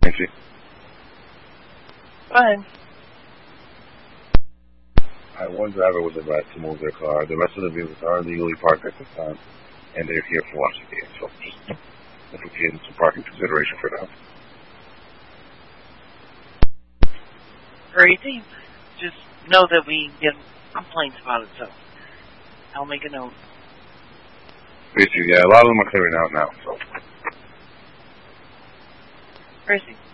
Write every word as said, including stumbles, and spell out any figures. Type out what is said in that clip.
Nancy. Fine. Right, one driver was advised to move their car. The rest of the vehicles are legally parked at this time, and they're here for watching the game. So just if we can some parking consideration for them. Very easy. Just know that we get complaints about it, so I'll make a note. Basically, yeah, a lot of them are clearing out now. So. Crazy.